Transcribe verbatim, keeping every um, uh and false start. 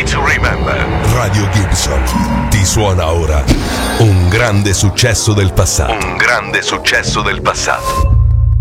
Easy to remember. Radio Gibson ti suona ora un grande successo del passato. Un grande successo del passato.